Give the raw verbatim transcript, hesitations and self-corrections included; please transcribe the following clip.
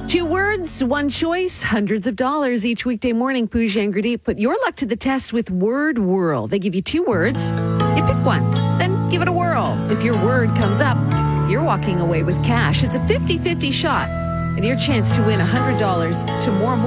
Two words, one choice, hundreds of dollars each weekday morning. Pooja and Gurdeep put your luck to the test with Word Whirl. They give you two words. You pick one, then give it a whirl. If your word comes up, you're walking away with cash. It's a fifty-fifty shot, and your chance to win one hundred dollars to more